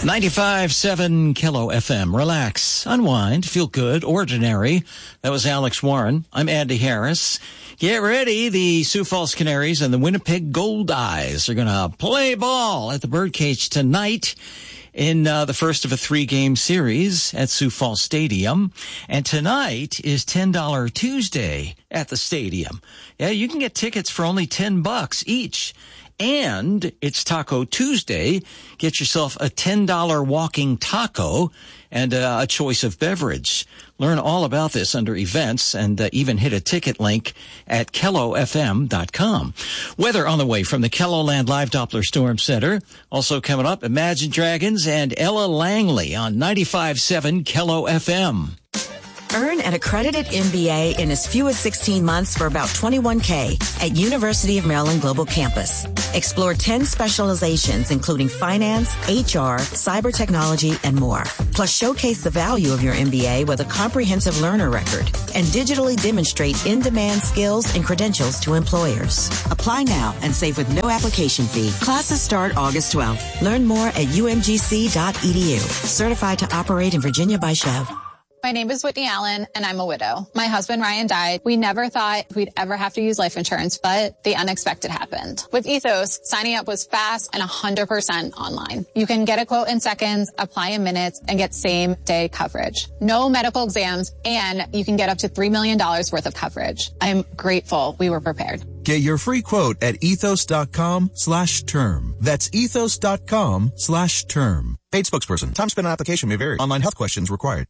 95.7 Kilo FM. Relax, unwind, feel good, ordinary. That was Alex Warren. I'm Andy Harris. Get ready. The Sioux Falls Canaries and the Winnipeg Gold Eyes are going to play ball at the Birdcage tonight in the first of a 3-game series at Sioux Falls Stadium. And tonight is $10 Tuesday at the stadium. Yeah, you can get tickets for only $10 each. And it's Taco Tuesday. Get yourself a $10 walking taco and a choice of beverage. Learn all about this under events and even hit a ticket link at KELOFM.com. Weather on the way from the KELOLAND Live Doppler Storm Center. Also coming up, Imagine Dragons and Ella Langley on 95.7 KELO FM. Earn an accredited MBA in as few as 16 months for about $21K at University of Maryland Global Campus. Explore 10 specializations, including finance, HR, cyber technology, and more. Plus, showcase the value of your MBA with a comprehensive learner record and digitally demonstrate in-demand skills and credentials to employers. Apply now and save with no application fee. Classes start August 12th. Learn more at umgc.edu. Certified to operate in Virginia by Chev. My name is Whitney Allen, and I'm a widow. My husband, Ryan, died. We never thought we'd ever have to use life insurance, but the unexpected happened. With Ethos, signing up was fast and 100% online. You can get a quote in seconds, apply in minutes, and get same-day coverage. No medical exams, and you can get up to $3 million worth of coverage. I'm grateful we were prepared. Get your free quote at ethos.com/term. That's ethos.com/term. Paid spokesperson. Time spent on application may vary. Online health questions required.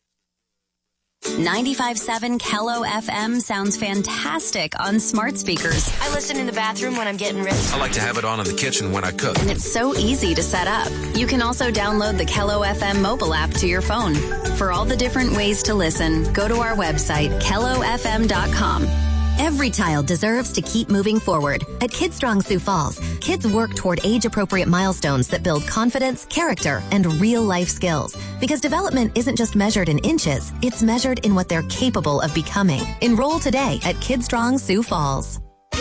95.7 KELO FM sounds fantastic on smart speakers. I listen in the bathroom when I'm getting ready. I like to have it on in the kitchen when I cook. And it's so easy to set up. You can also download the KELO FM mobile app to your phone. For all the different ways to listen, go to our website, KELOFM.com. Every child deserves to keep moving forward. At KidStrong Sioux Falls, kids work toward age-appropriate milestones that build confidence, character, and real-life skills. Because development isn't just measured in inches, it's measured in what they're capable of becoming. Enroll today at KidStrong Sioux Falls.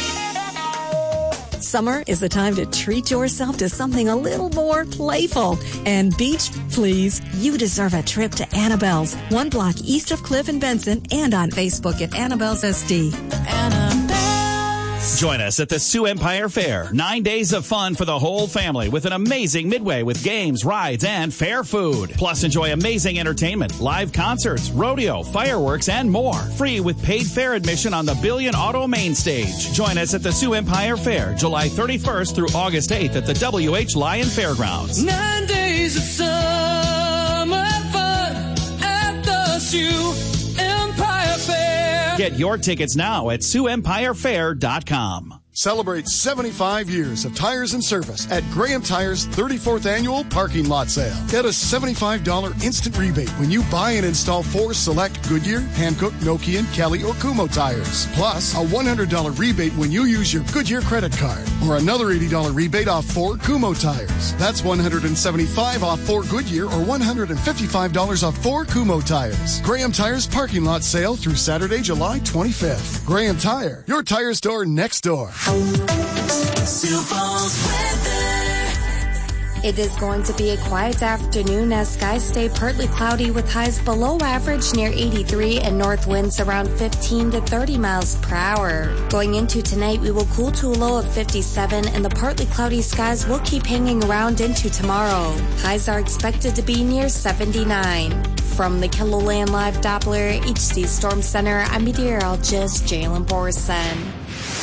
Summer is the time to treat yourself to something a little more playful. And beach, please, you deserve a trip to Annabelle's, 1 block east of Cliff and Benson, and on Facebook at Annabelle's SD. Join us at the Sioux Empire Fair. 9 days of fun for the whole family with an amazing midway with games, rides, and fair food. Plus, enjoy amazing entertainment, live concerts, rodeo, fireworks, and more. Free with paid fair admission on the Billion Auto Main Stage. Join us at the Sioux Empire Fair, July 31st through August 8th at the WH Lyon Fairgrounds. 9 days of summer fun at the Sioux Empire Fair. Get your tickets now at SiouxEmpireFair.com. Celebrate 75 years of tires and service at Graham Tire's 34th Annual Parking Lot Sale. Get a $75 instant rebate when you buy and install 4 select Goodyear, Hankook, Nokian, Kelly, or Kumho tires. Plus, a $100 rebate when you use your Goodyear credit card. Or another $80 rebate off 4 Kumho tires. That's $175 off 4 Goodyear or $155 off 4 Kumho tires. Graham Tire's Parking Lot Sale through Saturday, July 25th. Graham Tire, your tire store next door. Sioux Falls weather. It is going to be a quiet afternoon as skies stay partly cloudy with highs below average near 83 and north winds around 15 to 30 miles per hour. Going into tonight, we will cool to a low of 57 and the partly cloudy skies will keep hanging around into tomorrow. Highs are expected to be near 79. From the KELOLAND Live Doppler HD Storm Center, I'm meteorologist Jalen Borson.